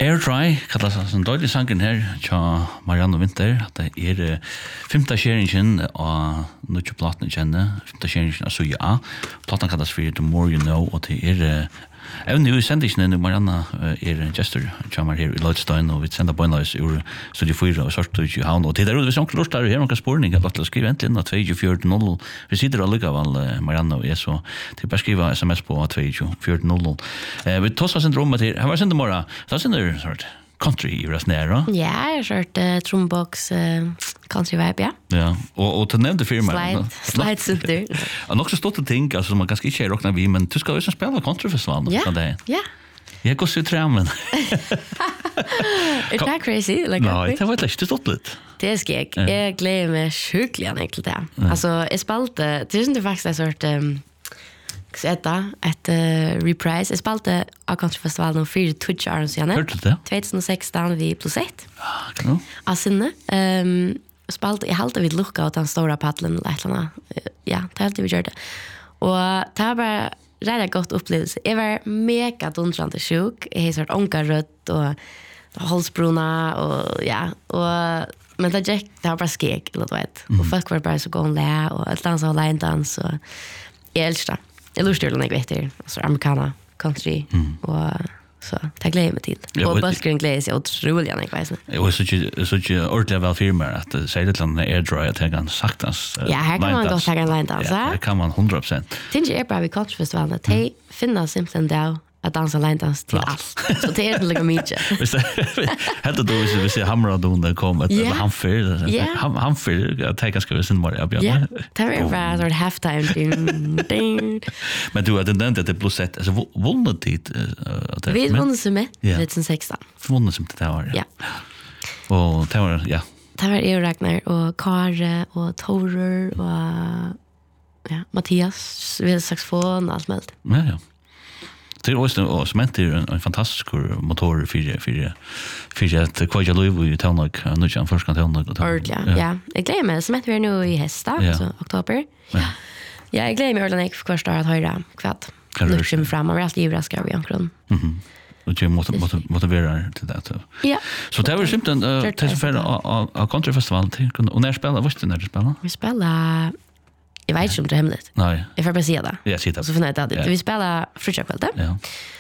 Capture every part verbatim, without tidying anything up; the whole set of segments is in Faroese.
Air Dry kallas som dårlig sangen her tja Marianne Winter at det er femta skjeringen av nødje platen kjenne femta skjeringen av Suja A platen kallas for The More You Know og det er jeg vet ikke sendingen Marianne er gestor tja meg her i Lloydstein og vi sender bøgnøys ur Studio fyra og sort ut i havn og til det er hvis onkel lort der her noen spårning at til å skrive enten inn av to fire null vi sitter allikevel Marianne og jeg så til bare skrive sms på to fire null vi tar oss en drømme til her var sender morgen da sender sort country i Rasnera. Ja, jeg har hørt uh, trombox uh, country vibe, ja. Ja, og, og til nevnte firma. Slide, slide center. Og nok så stått til ting, altså man ganske ikke er råkna vi, men du skal jo spille countryfestivalen. Ja, ja. Jeg går så i tremen. Er det crazy? Like Nei, det var ikke stått litt. Det er skjeg. Jeg gleder meg sjukelig an til det. Altså, jeg spalte, det er faktisk en sort... Um, Etta, ett uh, reprise. Jeg spalte av countryfestivalen om fire Twitch år siden. Hørte du det? tjue seksten vi pluss ett. Ja, kan du? Av sinne. Um, spalte, jeg halte vid lukka av den store paddelen eller et eller annet. Ja, det halte vi gjør det. Og det var bare rett og godt opplevelse. Jeg var mega dundrande sjuk. Jeg har sørt onkarrødt og holsbruna og ja. Og, men det, gikk, det var bare skeg, eller du vet. Mm. Og folk var bare så gående le, og et eller annet så line dans, og jeg elsker det. Jeg lurer til jeg vet det, altså americana, country, mm. og så det gleder jeg meg til. Ja, og bøskeren gleder seg utrolig, jeg vet det. Og så ikke ordentlig vel firmer at det sier litt til en airdry at jeg kan saktens uh, ja, her kan man godt ta en line dans. Ja, her kan man hundre prosent. Tinge er bare ved countryfestivalen, at de finner simpelthen det att dansa line dance till allt. Så det är det lika mycket. Hade då så vi ser hamra då när kom att han för han han för att ta ska vi sen mer jag. Ja. Det var så half time ding. Men du hade den det plus ett alltså vunnit dit att vi vunnit som med tjue seksten. Vunnit som det var. Ja. Och det var ja. Det var Eo Ragnar och Kare och Torer och ja, Mattias vid saxofon och allt möjligt. Ja ja. Det är också och cement är en, en fantastisk motor för för för att kvaja Louis i Townlog nu kan först kan Townlog och ja. Ja, jag glömmer mig cement är nu i Hästa så oktober. Ja. Ja, jag glömmer mig ordentligt för första att höra kvatt. Nu kommer fram och allt livra ska vi omkring. Mhm. Och jag måste måste motivera till det så. Ja. Så det var simpelt en till för av countryfestival till och när spelar vad när du spelar? Vi spelar jag vet inte om det är hemligt. Nej. Jag får bara se det. Ja, se det. Så finner jag det. Vi spelar frukostkväll. Ja.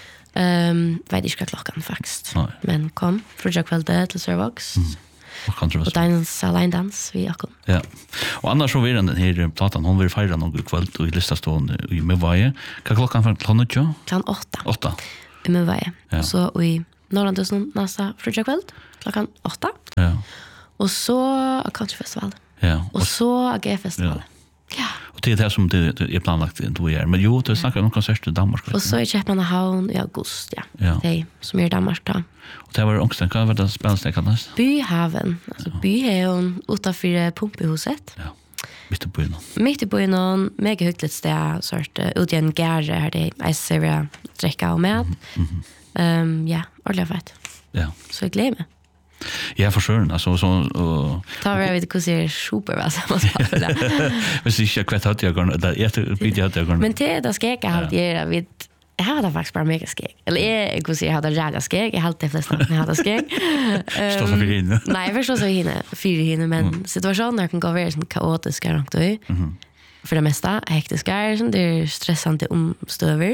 Ehm, vet inte klockan faktiskt. Nej. Men kom frukostkväll till Servox. Mm. Och countryfestival. Och dans line dans vi också. Ja. Och annars så vill den här platan hon vill fira någon kväll och i listastående i Mevaje. Vad klockan för klockan nu? Klockan åtta. åtta. I Mevaje. Ja. Så i Norrlandsösen nästa frukostkväll klockan åtta. Ja. Och så countryfestival. Ja. Och, och så G-festival. Ja. Ja. Och det är det som det är planlagt inte vi är. Men jo, det snackar om konsert i Danmark. Och så är Köpenhamn i augusti, ja. Ja. Det som är Danmark då. Och det var också kan vara det spelsteg kallas. Byhaven. Alltså ja. Byhaven utanför Pumpehuset. Ja. Mitt i byn. Mitt i byn, mega hyggligt ställe sort ut i en gärre här det är servera dricka och mat. Mm -hmm. um, ja, ordentligt fett. Ja. Så jag glömmer. Ja, för sure. Alltså så och tar vi vet hur ser super vad som måste vara. Men så jag kvätt hade jag går där jag blir hade jag går. Men det där ska jag ha det vid jag hade faktiskt bara mega skeg. Eller jag kunde säga jag hade räga skeg. Jag hade det flesta jag hade skeg. Står så för hinne. Nej, jag förstår så hinne. Fyra hinne men situationen kan gå vara som kaotisk och då. Mhm. För det mesta hektiska är det är stressande omstöver.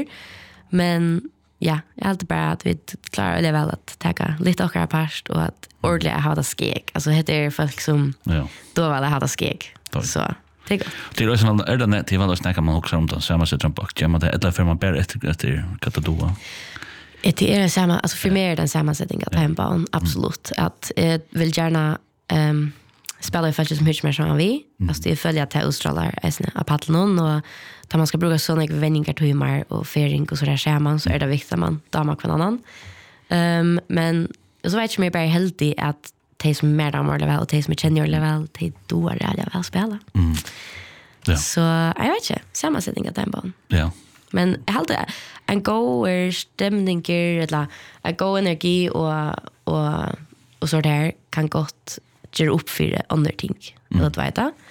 Men ja, jag har alltid bara att vi klarar det väl att ta lite och apart och att ordentligt ha det skeg. Alltså det är folk som ja. Då vill ha det skeg. Så det är gott. Det är också är det net till vad snackar man också om den samma sätt på. Ja, men det är för man bara efter efter katadoa. Det är det samma, alltså för mig är den samma sättning att hemma absolut att jag vill gärna ehm spela faktiskt mycket mer som vi. Alltså det följer att Australier är snä apatlonon och där man ska bruka såna vändningar till humor och fering och så där scheman så är det viktigt att man damer kvar annan. Ehm men så vet jag mig bara helt i att de som mer damer level och de som känner level de då är det väl spela. Mm. Ja. Så jag vet inte, samma sättning att den Ja. Men jag hade en go stämning eller en go energi och och och så där kan gott ger upp för andra ting. Mm. Att veta.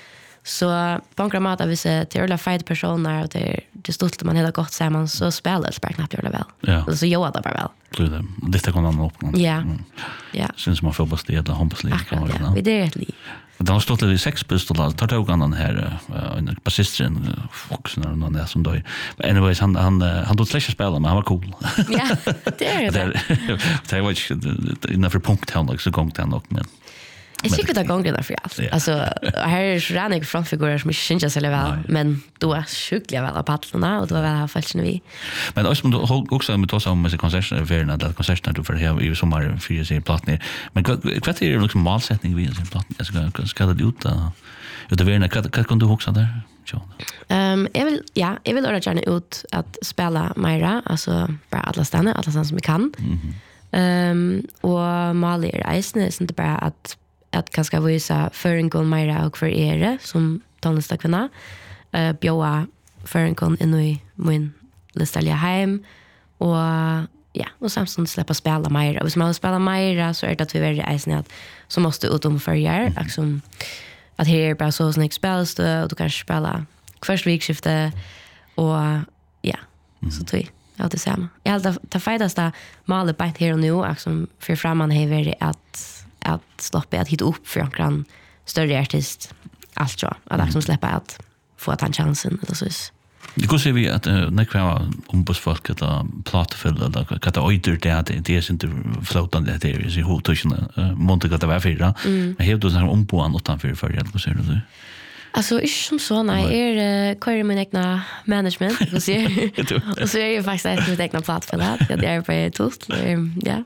Så på en mat av vissa till alla fight personer och det det stolt man hela gott säger man så spelar det bara knappt göra väl. Ja. Eller så gör det bara väl. Det är det. Det kan man öppna. Ja. Ja. Syns man får bara städa handbollslig kan man ja. Vi det är ett liv. Det har stått i sex pistolar. Tar tog han den här en basisten Foxen eller någon där som då. Anyways han han han då släcker spela men han var cool. Ja, det är det. Det var ju innan för punkt han också gångt han och men jag tycker det gånger där för allt. Alltså här är Ranik frontfigurer som inte känns så väl men då är sjukliga väl på paddlarna och då väl har fallit vi. Men också då också med oss om med konserter för när konserterna du för här i sommar för sig plattan. Men vad är det liksom målsättning vi i plattan? Jag ska ska det ut då. Det är när kan kan du också där? Ehm jag vill ja, jag vill göra gärna ut att spela Myra alltså bara alla stanna alla stanna som vi kan. Ehm och Mali är isne så inte bara att att kanske visa för en gång Myra och för er som tonlistakvinna eh bjöa för en gång in i min listalja hem och ja och samtidigt släppa spela Myra och hvis man spelar Myra så är det att vi väljer isne att så måste ut om för er liksom att här bara så snack spelst och du kan spela första vikskifte och ja så tror jag ja det samma jag hade ta fightaste målet på här och nu liksom för framan här att att stoppa att hitta upp för en större artist allt så att liksom släppa att få att han chansen eller så. Det går se vi att när kvar om på folk att plattfull eller att det öder det att det är inte floatande det är så hotusen monte att det var fyra men helt då så här om på an utanför för det vad säger du? Alltså är som så nej är kör min egna management och så och så är ju faktiskt ett mitt egna plattfull att jag är på tot ja.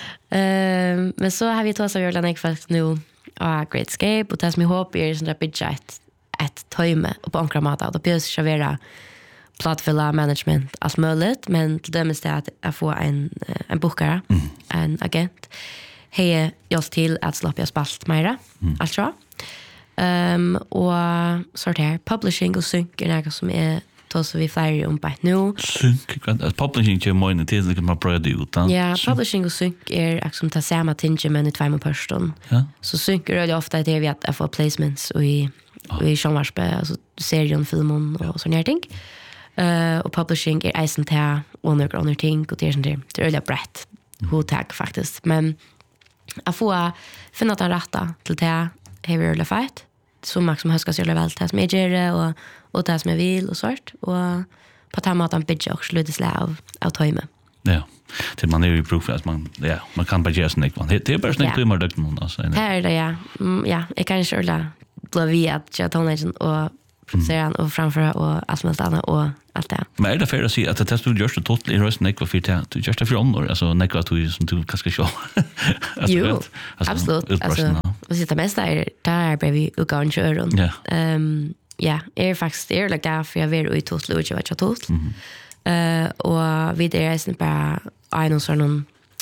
Ehm men så har vi tagit så göra den faktiskt nu a Great Escape och tas med hopp är sån där budget ett timme och på ankra mat och behövs servera plattfulla management allt möjligt men till dömes det att jag får en en bokare en agent hej jag till att släppa spalt mera alltså ehm och sort här publishing och synk är något som är då så vi flyr om på nu synk att publishing ju mer än det det kan man pröva ut då ja publishing och synk är liksom ta samma tinge men i två med person ja så synk är det ofta det vi att få placements och i och i Jean-Marspe alltså serien filmen och sån här ting eh och publishing är isen ta underground ting och det är sånt där det är väldigt brett hur tag faktiskt men att få finna den rätta till det har vi fight så max som höska sig väl tas med det och och tas med vill och sort och på ta maten budget och sluta slav av timme. Ja. Det man är ju proof att man ja, man kan bara göra snäck man. Det är bara snäck timmar dökt någon alltså. Här är det ja. Ja, jag kan köra blev vi att jag tonlagen och producera och framföra och allt möjligt annat och allt det. Men är det för att säga att det du görs det totalt i rösten nekva för det du görs det för annor alltså nekva att du som du kanske ska Jo, absolut. Alltså, vad sitter mest där där är vi och kan köra runt. Ehm ja, är faktiskt är like där för jag vill ut totalt och jag vet totalt. Eh och vi det är sen bara en sån någon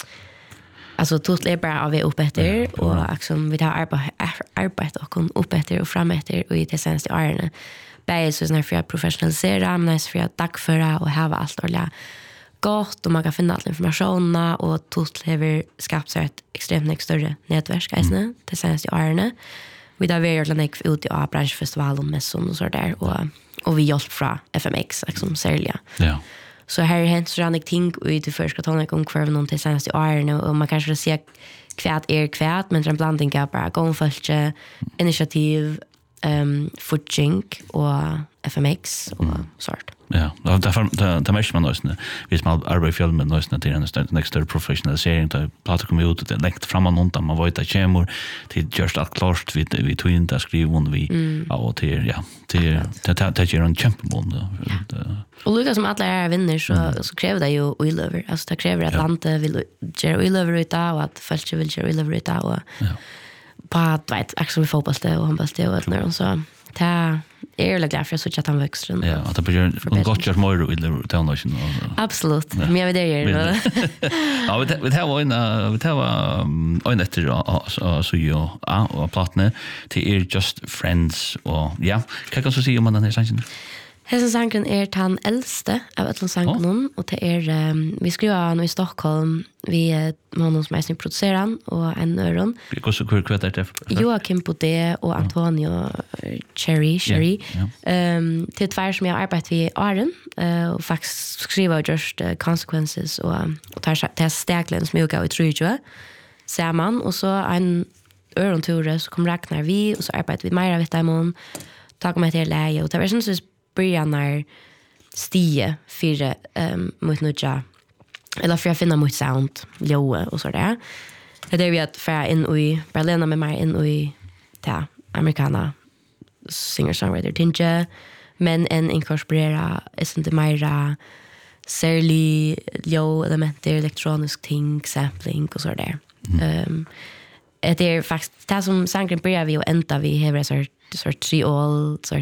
alltså totalt är bara av vi upp efter och liksom vi tar arbete arbete och kom upp efter och fram efter och i det senaste åren. Bäj så när för att professionalisera men för att dagföra och ha allt och ja gott och man kan finna all informationen och totalt lever skapat sig ett extremt mycket större nätverk alltså det senaste åren. Vi där vi gör lite ut i branschfestivalen med sån och så där och och vi hjälp från F M X liksom sälja. Ja. Så här är hänt så rannig ting i det första tonliga om kvar någon till senaste åren och man kanske ser kvärt är kvärt men en blandning av bara gångfölje initiativ ehm footing och F M X och sort. Ja, därför det mest man nästan vi som arbetar i filmen nästan till en stund next to professionalisering till platta kommer ut det läkt fram någon där man vet att kämor till just att klart vi vi tog in där skriver vi ja och till ja till det det gör en championbond. Och Lucas som alla är vinner så så kräver det ju oil over alltså det kräver att landet vill göra oil over ut och att folk vill göra oil over ut och ja på att vet actually fotbollsspel och handbollsspel och när så ta är det därför så att han växlar. Ja, att det blir en gott gör mer i det townation. Absolut. Men jag vet det är. Ja, vi vi har en vi har en efter så ju och platne till är just friends och ja, kan jag så se om man den här sanningen. Hesen sangen er den eldste av Ötland sangen, oh. og det er, um, vi skriver han i Stockholm, vi er noen som er snitt produserer og en øron. Hvordan hva er det? Joachim Baudet og Antonio Cherry, Cherry. Yeah, yeah. Um, til tvær som jeg har arbeidet i Aren, uh, og faktisk skriver just uh, Consequences, og, og tar, tar steglen som jeg gav i Trujua, ser man, og så en øron tur, så kom Ragnar vi, og så arbeidet vi mer av et demon, takk med til leie, og det var sånn som börjar när stie för um, mot nutja eller för att finna mot sound Joe och så där. Det är vi att för in i Berlin med mig in i ta americana singer songwriter Tinja men en inkorporera är inte mer särskilt Joe elementer elektronisk ting sampling och så där. Ehm um, det är faktiskt det som sangren börjar vi och ända vi har så så tre all så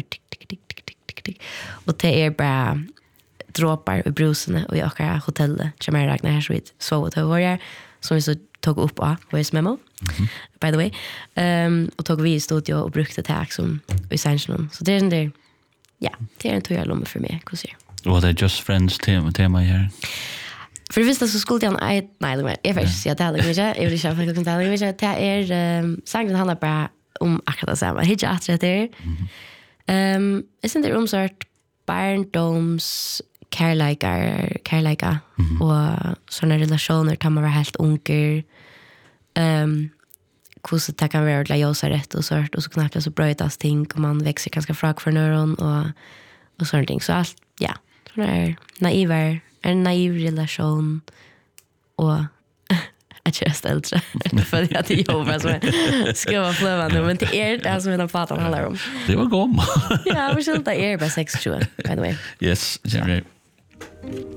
och det är bara droppar i brusarna och jag har hotellet som är Ragnar Hersvit så att det var jag som vi så tog upp av voice memo mm-hmm. by the way um, och tog vi i studio och brukte tag som i sängen så det är en del ja det är en tog jag lomme för mig hur ser och det är just friends tema tema här för det visste så skulle jag nej nej det är faktiskt jag talar med jag vill säga att jag talar med jag det är sangen handlar bara om akkurat samma hitcha att det är Ehm, är inte omsort barndoms kärleikar, kärleika mm-hmm. och såna relationer kan man vara helt unger. Ehm, hur så det kan vara att läsa rätt och sort och så knappt så brötas ting och man växer ganska frak för neuron och och sånt ting. Så allt ja, såna är naiva, en naiv relation och att jag ställt så för att det jobbar så ska vara flövande men det är det som den pratan handlar om. Det var gott. Ja, vi skulle ta er på sex tjugo by the way. Yes, generally.